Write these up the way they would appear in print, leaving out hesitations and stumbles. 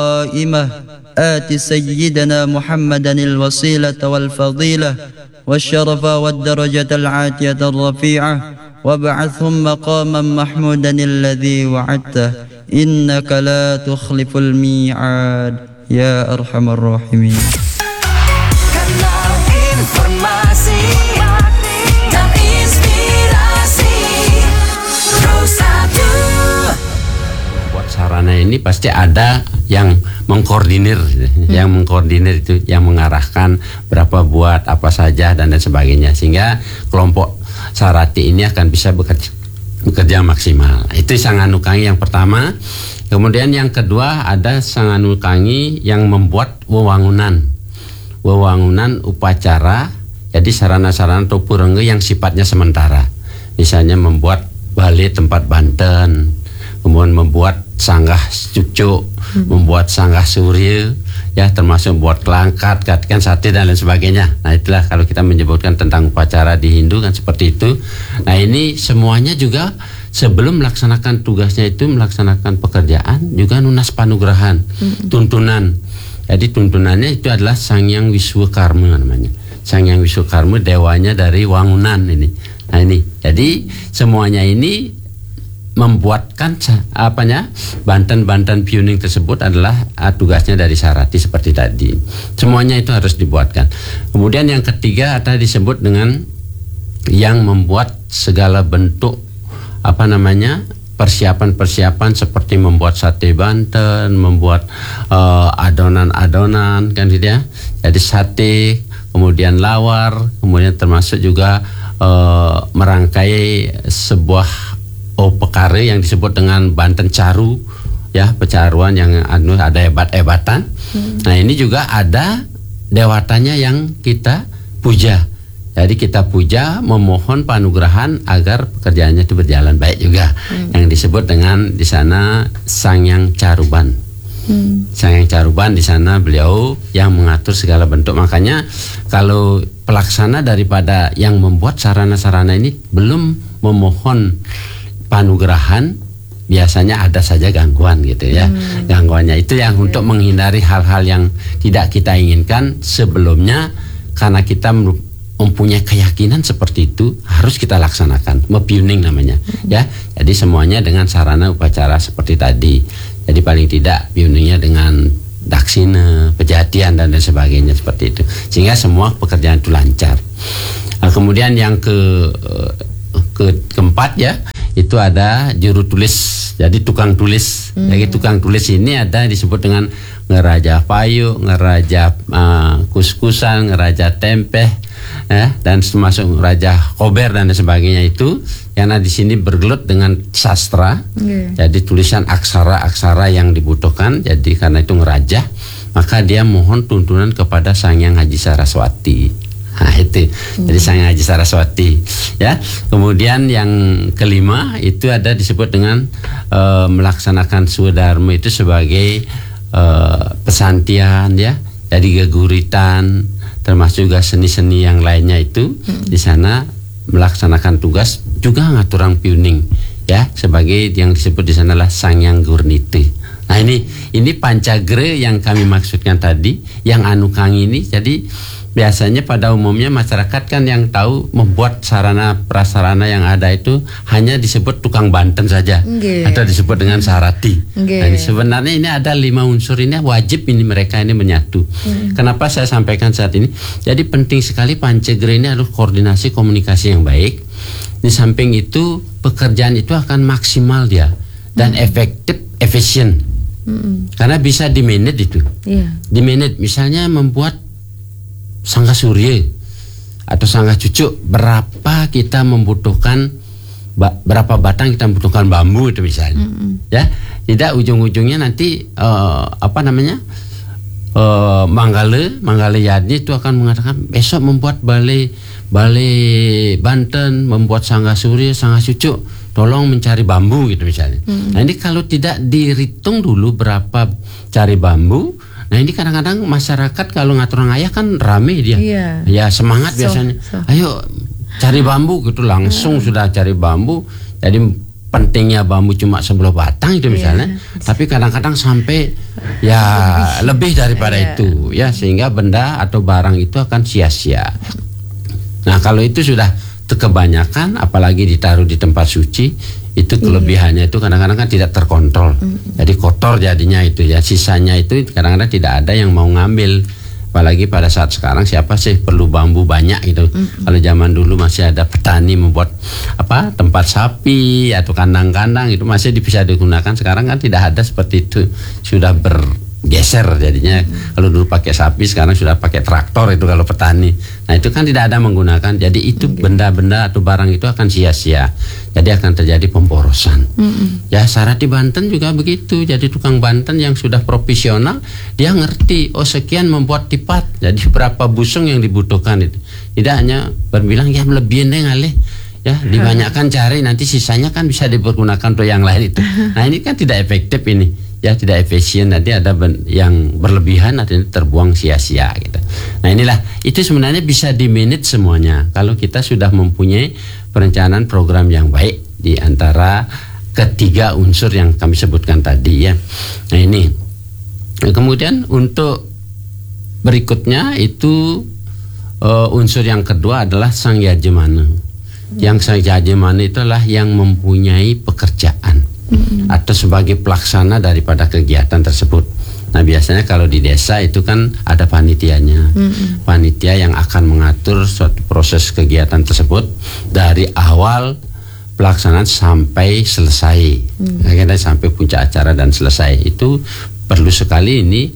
قائمة آت سيدنا محمدا الوسيلة والفضيلة والشرف والدرجة العاتية الرفيعة وابعثهم مقاما محمودا الذي وعدته إنك لا تخلف الميعاد يا أرحم الراحمين. Kanal informasi dan inspirasi Rosadu. Buat sarana ini pasti ada yang mengkoordinir, yang mengkoordinir itu, yang mengarahkan berapa buat apa saja dan lain sebagainya, sehingga kelompok Sarati ini akan bisa bekerja maksimal. Itu Sang Anukangi yang pertama. Kemudian yang kedua ada Sang Anukangi yang membuat wewangunan upacara, jadi sarana-sarana topurenge yang sifatnya sementara. Misalnya membuat balai tempat Banten, kemudian membuat sanggah cucuk, membuat sanggah surya, ya, termasuk buat kelangkat, kan sate dan lain sebagainya. Nah, itulah kalau kita menyebutkan tentang upacara di Hindu kan seperti itu. Nah, ini semuanya juga sebelum melaksanakan tugasnya itu, melaksanakan pekerjaan juga nunas panugrahan, tuntunan. Jadi tuntunannya itu adalah Sangyang Wiswakarma namanya. Sangyang Wiswakarma dewanya dari wangunan ini. Nah, ini. Jadi semuanya ini membuatkan Banten Pioning tersebut adalah tugasnya dari Sarati seperti tadi. Semuanya itu harus dibuatkan. Kemudian yang ketiga ada disebut dengan yang membuat segala bentuk persiapan seperti membuat sate Banten, membuat adonan-adonan kan gitu ya. Jadi sate, kemudian lawar, kemudian termasuk juga merangkai sebuah pekare yang disebut dengan Banten Caru, ya, pecaruan yang ada hebat-hebatan. Nah, ini juga ada dewatanya yang kita puja. Jadi kita puja, memohon panugrahan agar pekerjaannya itu berjalan baik juga. Yang disebut dengan di sana Sangyang Caruban. Sangyang Caruban di sana beliau yang mengatur segala bentuk. Makanya kalau pelaksana daripada yang membuat sarana-sarana ini belum memohon panugrahan, biasanya ada saja gangguan gitu ya. Gangguannya itu yang untuk menghindari hal-hal yang tidak kita inginkan sebelumnya, karena kita mempunyai keyakinan seperti itu harus kita laksanakan. Mepiuning namanya, ya. Jadi semuanya dengan sarana upacara seperti tadi. Jadi paling tidak piuningnya dengan daksina, pejatian dan lain sebagainya seperti itu. Sehingga semua pekerjaan itu lancar. Nah, kemudian yang keempat ya, itu ada juru tulis, jadi tukang tulis. Jadi tukang tulis ini ada disebut dengan ngeraja payung, ngeraja kus-kusan, ngeraja tempeh, ya, dan termasuk ngeraja kober dan sebagainya itu, karena di sini bergelut dengan sastra. Jadi tulisan aksara-aksara yang dibutuhkan. Jadi karena itu ngeraja, maka dia mohon tuntunan kepada Sangyang Haji Saraswati. Nah, itu. Jadi Sangyang Haji Saraswati, ya. Kemudian yang kelima itu ada disebut dengan melaksanakan Swadharma itu sebagai pesantian, ya. Jadi geguritan, termasuk juga seni-seni yang lainnya itu di sana melaksanakan tugas juga ngaturang piuning, ya, sebagai yang disebut di sana lah Sangyang Gurniti. Nah, ini pancagre yang kami maksudkan tadi, yang Anukangi ini. Jadi biasanya pada umumnya masyarakat kan yang tahu membuat sarana prasarana yang ada itu hanya disebut tukang Banten saja, atau disebut dengan Sarati. Nah, ini sebenarnya ini ada 5 unsur ini wajib ini mereka ini menyatu. Kenapa saya sampaikan saat ini? Jadi penting sekali pancagre ini adalah koordinasi komunikasi yang baik. Di samping itu pekerjaan itu akan maksimal dia dan efektif, efisien. Karena bisa di-manage itu. Di-manage misalnya membuat sanggah surya atau sanggah cucuk, berapa kita membutuhkan, berapa batang kita membutuhkan bambu itu misalnya, ya. Tidak ujung-ujungnya nanti Manggala Yadi itu akan mengatakan besok membuat balai Banten, membuat sanggah surya, sanggah cucuk, tolong mencari bambu gitu misalnya. Nah, ini kalau tidak dihitung dulu berapa cari bambu. Nah, ini kadang-kadang masyarakat kalau ngatur ayah kan rame dia. Ya semangat biasanya. Ayo cari bambu gitu, langsung sudah cari bambu. Jadi pentingnya bambu cuma 10 batang itu misalnya, tapi kadang-kadang sampai ya lebih daripada itu ya, sehingga benda atau barang itu akan sia-sia. Nah kalau itu sudah kebanyakan, apalagi ditaruh di tempat suci, itu kelebihannya itu kadang-kadang kan tidak terkontrol, jadi kotor jadinya itu ya, sisanya itu kadang-kadang tidak ada yang mau ngambil. Apalagi pada saat sekarang siapa sih perlu bambu banyak gitu. Kalau zaman dulu masih ada petani membuat tempat sapi atau kandang-kandang, itu masih bisa digunakan. Sekarang kan tidak ada seperti itu, sudah bergeser jadinya. Kalau dulu pakai sapi, sekarang sudah pakai traktor itu kalau petani. Nah itu kan tidak ada menggunakan, jadi itu benda-benda atau barang itu akan sia-sia, jadi akan terjadi pemborosan. Ya syarat di Banten juga begitu, jadi tukang Banten yang sudah profesional, dia ngerti, oh sekian membuat tipat, jadi berapa busung yang dibutuhkan itu. Tidak hanya berbilang ya melebihin deh ngalih, ya dibanyakan cari, nanti sisanya kan bisa dipergunakan untuk yang lain itu. Nah ini kan tidak efektif ini. Ya tidak efisien, nanti ada yang berlebihan nanti terbuang sia-sia gitu. Nah inilah, itu sebenarnya bisa di-manage semuanya kalau kita sudah mempunyai perencanaan program yang baik di antara ketiga unsur yang kami sebutkan tadi ya. Nah ini, kemudian untuk berikutnya itu unsur yang kedua adalah sang yajemana. Yang sang yajemana itulah yang mempunyai pekerjaan atau sebagai pelaksana daripada kegiatan tersebut. Nah biasanya kalau di desa itu kan ada panitianya, panitia yang akan mengatur suatu proses kegiatan tersebut dari awal pelaksanaan sampai selesai, akhirnya sampai puncak acara dan selesai. Itu perlu sekali ini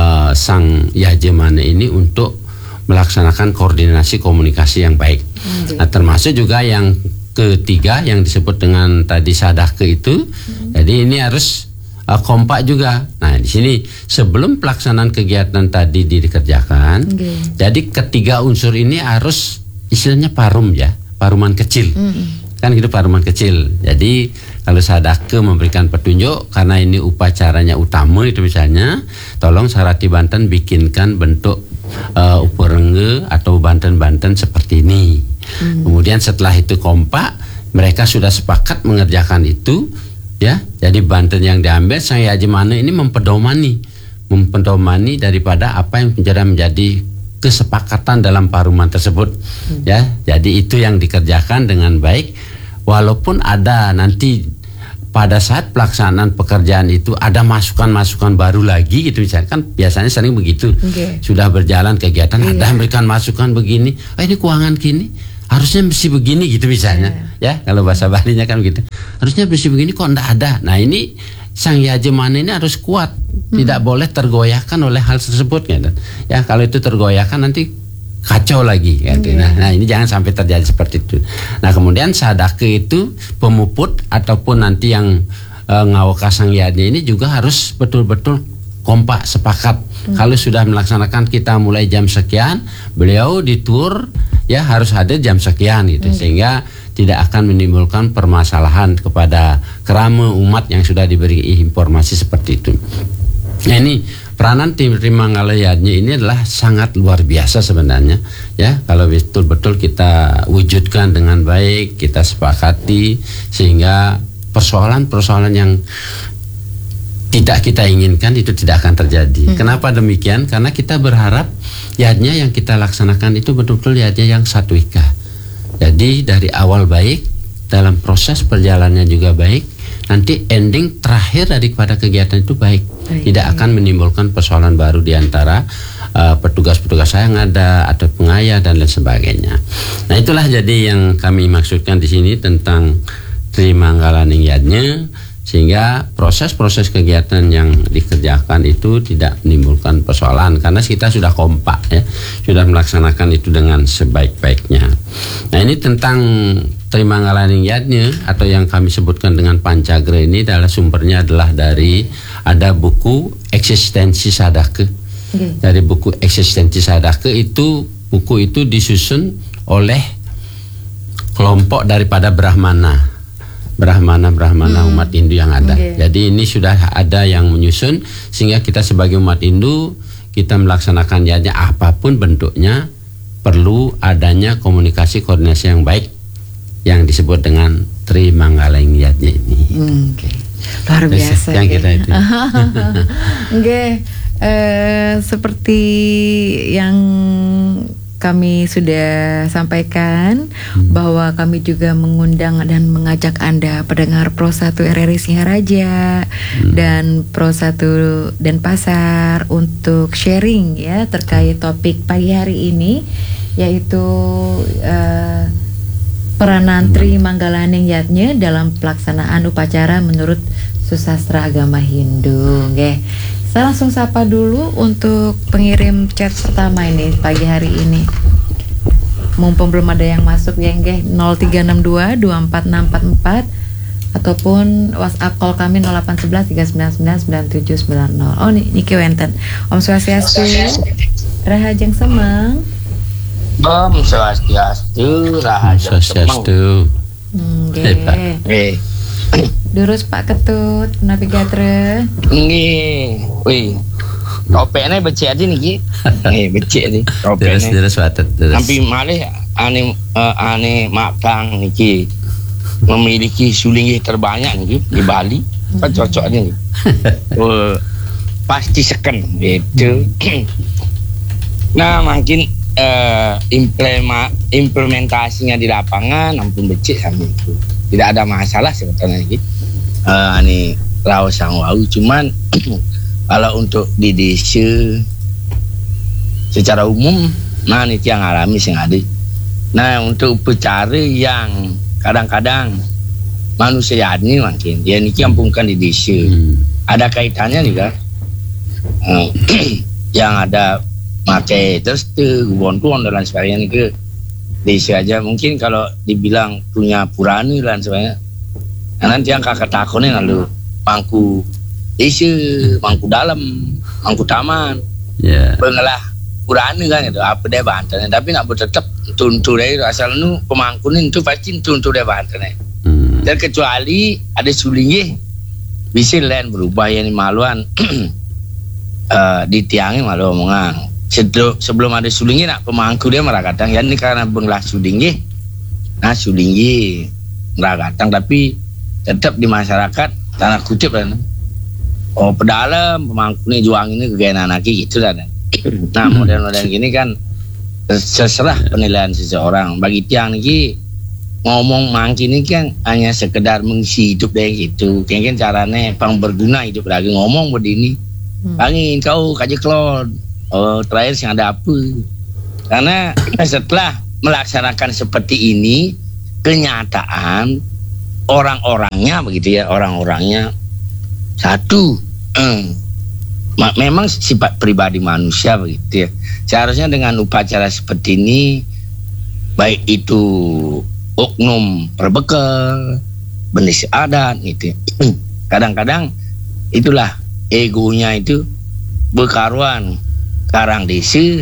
sang yajemana ini untuk melaksanakan koordinasi komunikasi yang baik. Nah termasuk juga yang ketiga yang disebut dengan tadi sadake itu, jadi ini harus kompak juga. Nah di sini sebelum pelaksanaan kegiatan tadi dikerjakan, jadi ketiga unsur ini harus istilahnya parum ya, paruman kecil, kan gitu, paruman kecil. Jadi kalau sadake memberikan petunjuk, karena ini upacaranya utama itu misalnya, tolong Sarati Banten bikinkan bentuk uperengge atau Banten-Banten seperti ini. Kemudian setelah itu kompak, mereka sudah sepakat mengerjakan itu ya. Jadi Banten yang diambil sang yajemana ini mempedomani daripada apa yang menjadi kesepakatan dalam paruman tersebut ya. Jadi itu yang dikerjakan dengan baik, walaupun ada nanti pada saat pelaksanaan pekerjaan itu ada masukan-masukan baru lagi gitu misalnya, kan biasanya sering begitu. Sudah berjalan kegiatan ada memberikan masukan begini, ini keuangan gini harusnya mesti begini gitu misalnya ya, kalau bahasa Balinya kan gitu, harusnya mesti begini kok enggak ada. Nah ini sang yajemana ini harus kuat, tidak boleh tergoyahkan oleh hal tersebut gitu. Ya kalau itu tergoyahkan nanti kacau lagi gitu. Nah ini jangan sampai terjadi seperti itu. Nah kemudian sadake itu pemuput ataupun nanti yang ngawaka sang yajnya ini juga harus betul-betul kompak, sepakat. Kalau sudah melaksanakan kita mulai jam sekian, beliau ditur ya harus hadir jam sekian gitu, sehingga tidak akan menimbulkan permasalahan kepada kerama umat yang sudah diberi informasi seperti itu. Nah ini peranan tim Trimanggala Yajna ini adalah sangat luar biasa sebenarnya ya, kalau betul-betul kita wujudkan dengan baik, kita sepakati, sehingga persoalan-persoalan yang tidak kita inginkan itu tidak akan terjadi. Kenapa demikian? Karena kita berharap yajna yang kita laksanakan itu betul-betul yajna yang satwika. Jadi dari awal baik, dalam proses perjalanannya juga baik, nanti ending terakhir daripada kegiatan itu baik. Tidak akan menimbulkan persoalan baru di antara petugas-petugas yang ada atau pengayah dan lain sebagainya. Nah itulah jadi yang kami maksudkan di sini tentang Trimanggala Yajna, sehingga proses-proses kegiatan yang dikerjakan itu tidak menimbulkan persoalan karena kita sudah kompak ya, sudah melaksanakan itu dengan sebaik-baiknya. Nah ini tentang Trimanggala Yajna atau yang kami sebutkan dengan Pancagra ini adalah sumbernya adalah dari ada buku Eksistensi Sadake. Dari buku Eksistensi Sadake itu, buku itu disusun oleh kelompok daripada Brahmana umat Hindu yang ada. Jadi ini sudah ada yang menyusun, sehingga kita sebagai umat Hindu, kita melaksanakan yajna apapun bentuknya perlu adanya komunikasi koordinasi yang baik yang disebut dengan Tri Manggaling Yatnya ini. Oke. Luar biasa. Yang kita itu. Oke, seperti yang kami sudah sampaikan bahwa kami juga mengundang dan mengajak Anda pendengar Pro 1 RRI Singaraja dan Pro 1 Denpasar untuk sharing ya terkait topik pagi hari ini, yaitu peranan Tri Manggalaning Yatnya dalam pelaksanaan upacara menurut Susastra Agama Hindu. Oke. Saya langsung sapa dulu untuk pengirim chat pertama ini pagi hari ini. Mumpung belum ada yang masuk ya, nggih 0362 24644 ataupun WhatsApp call kami 0811 399 9790. Oh niki wenten. Om Swastiastu. Rahajeng Semeng. Om Swastiastu, Rahajeng Semeng. Nggih. Durus Pak Ketut, Navigatre. Nggih. Wih. Topeknya becek aja nih, nih becek nih topeknya. Terus watet. Sampai malih ane makang niki memiliki suling terbanyak nih di Bali. Kan cocok nih. Pasti seken gitu. Nah, mungkin implementasinya di lapangan ampun becek sama itu. Tidak ada masalah sebetulnya gitu. Ini raos sang wau, cuman kalau untuk di desa secara umum, nah ini yang alami sing ada. Nah untuk upacara yang kadang-kadang manusia ini mungkin dia ini kampungkan di desa, ada kaitannya juga. Yang ada pakai terus tuan dan lain sebagainya ini ke desa aja. Mungkin kalau dibilang punya purani dan sebagainya, nanti yang kakak takonin lalu mangku desa, mangku dalam, mangku taman, pengelah purani kan itu apa dia bantunya. Tapi nak tetap tuntur dari asal nu pemangkunin itu pasti tuntur dia bantunya. Dan kecuali ada sulingnya bisa lain berubah yang maluan ditiangin malu omongan. Sebelum ada sulingnya nak pemangku dia merakatang ya ini karena benglah sulingnya, nah sulingnya merakatang tapi tetap di masyarakat tanah kutip kan. Oh pedalam pemangkunya juang ini kegiatan anak gitu kan. Nah model-model gini kan terserah penilaian seseorang. Bagi tiang ini ngomong mangki ini kan hanya sekedar mengisi hidup dia gitu. Mungkin caranya pang berguna hidup lagi ngomong begini. Angin kau kaji klon. Oh terakhir sih ada apa? Karena setelah melaksanakan seperti ini kenyataan orang-orangnya begitu ya, orang-orangnya satu memang sifat pribadi manusia begitu ya. Seharusnya dengan upacara seperti ini, baik itu oknum perbekal, benis adat gitu. Kadang-kadang itulah egonya itu berkaruan karang desa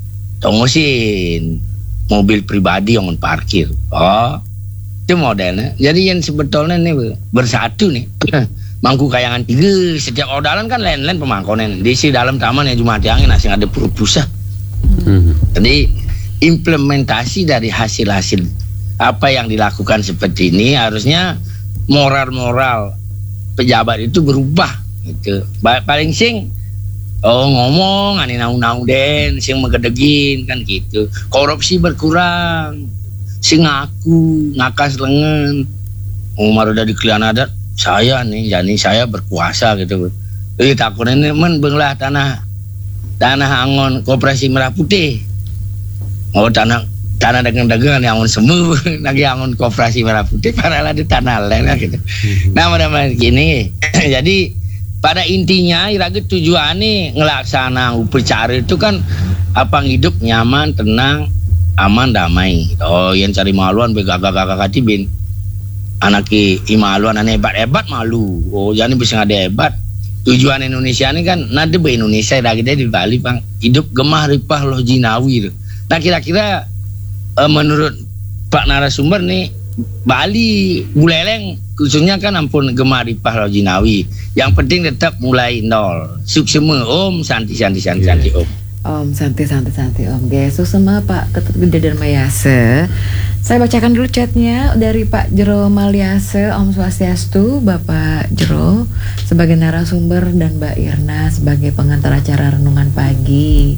tongosin mobil pribadi yang parkir. Oh, itu modelnya. Jadi yang sebetulnya ini bersatu nih. Mangku kayangan 3 setiap ordalan kan lain-lain pemangkonan di si dalam taman yang cuma tiangin asing ada pusat. Jadi implementasi dari hasil-hasil apa yang dilakukan seperti ini harusnya moral-moral pejabat itu berubah gitu. Paling sing ngomong ani naung-naung den sing megedegin kan gitu. Korupsi berkurang. Sing ngakas lengan. Umar udah di klian adat saya nih, jadi saya berkuasa gitu. Jadi takutnya ini benglah tanah angon Koperasi Merah Putih. Oh tanah dagang-dagangan yang angon semu lagi angon Koperasi Merah Putih padahal di tanah lain gitu. Nah mudah-mudahan gini. Jadi pada intinya iraga tujuannya ngelaksana upacara itu kan apa hidup nyaman, tenang, aman, damai. Oh yang cari maluan begagak-gagak katibin. Anak imaluan aneh hebat malu. Oh jadi bisa ada hebat. Tujuan Indonesia ini kan nade be Indonesia lagi deh di Bali bang. Hidup gemah ripah loh jinawi. Nah kira-kira menurut Pak narasumber nih Bali Buleleng khususnya kan ampun gemah ripah loh jinawi. Yang penting tetap mulai nol. Suksema om santi om. Om santai Om Gesuk sama Pak Ketut Gede dan Mayase. Saya bacakan dulu chatnya dari Pak Jero Maliase. Om Swastiastu, Bapak Jero sebagai narasumber dan Mbak Irna sebagai pengantar acara renungan pagi.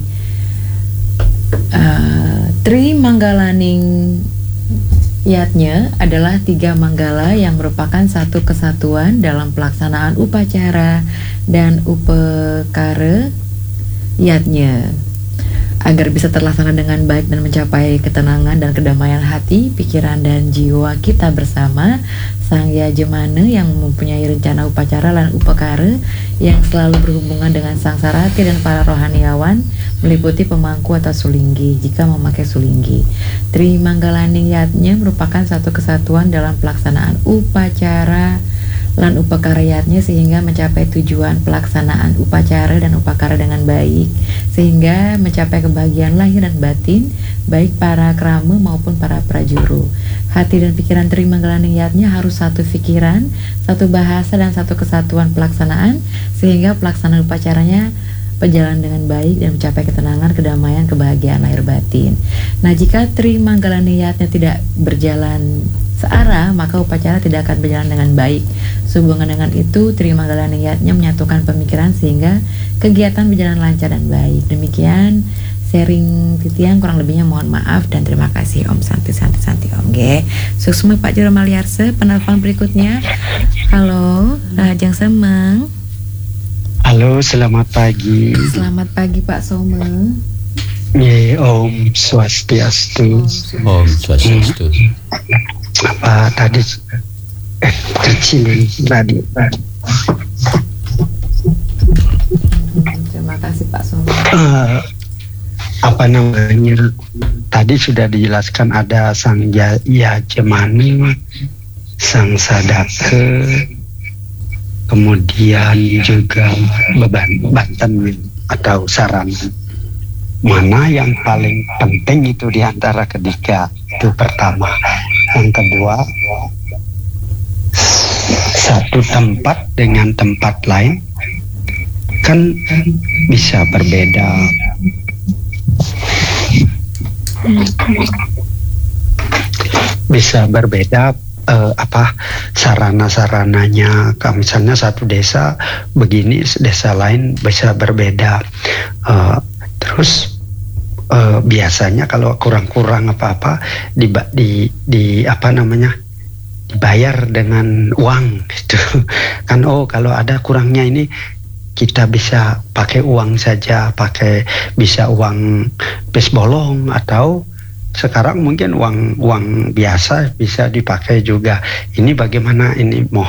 Tri Manggalaning yatnya adalah 3 manggala yang merupakan satu kesatuan dalam pelaksanaan upacara dan upekara yatnya. Agar bisa terlaksana dengan baik dan mencapai ketenangan dan kedamaian hati, pikiran dan jiwa kita bersama, Sang Yajemane yang mempunyai rencana upacara dan upekara yang selalu berhubungan dengan Sang Sarati dan para rohaniawan meliputi pemangku atau sulinggi jika memakai sulinggi. Tri Manggalaning yatnya merupakan satu kesatuan dalam pelaksanaan upacara lan upakaryatnya sehingga mencapai tujuan pelaksanaan upacara dan upakara dengan baik, sehingga mencapai kebahagiaan lahir dan batin baik para krama maupun para prajuru. Hati dan pikiran Tri Manggalaning yatnya harus satu pikiran, satu bahasa dan satu kesatuan pelaksanaan sehingga pelaksanaan upacaranya berjalan dengan baik dan mencapai ketenangan, kedamaian, kebahagiaan lahir batin. Nah, jika Tri Manggalaning yatnya tidak berjalan searah, maka upacara tidak akan berjalan dengan baik. Sehubungan dengan itu, Tri Manggalaning yatnya menyatukan pemikiran sehingga kegiatan berjalan lancar dan baik. Demikian sharing titian, kurang lebihnya mohon maaf dan terima kasih Om Santi Om G. Suksma Pak Jero Maliarse. Penelpon berikutnya. Halo, Rahajang Semeng. Halo, selamat pagi. Selamat pagi Pak Someng. Om Swastiastu. Om Swastiastu. Apa tadi kecil tadi. Terima kasih Pak Someng. Apa namanya? Tadi sudah dijelaskan ada Sang Yajemane, Sang Sadake, kemudian juga Banten atau Sarana. Mana yang paling penting itu di antara ketiga? Itu pertama. Yang kedua, satu tempat dengan tempat lain kan bisa berbeda. Bisa berbeda sarana-sarananya. Misalnya satu desa begini, desa lain bisa berbeda. Terus biasanya kalau kurang-kurang apa-apa dibayar dengan uang gitu kan. Kalau ada kurangnya ini kita bisa pakai uang saja, bisa uang pes bolong atau sekarang mungkin uang biasa bisa dipakai juga. Ini bagaimana ini